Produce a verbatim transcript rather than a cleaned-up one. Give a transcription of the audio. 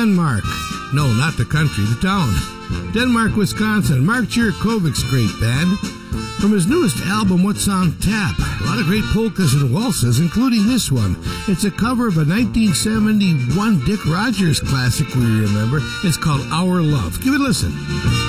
Denmark. No, not the country, the town. Denmark, Wisconsin. Mark Jurkovic's great band. From his newest album, What's on Tap? A lot of great polkas and waltzes, including this one. It's a cover of a nineteen seventy-one Dick Rogers classic we remember. It's called Our Love. Give it a listen.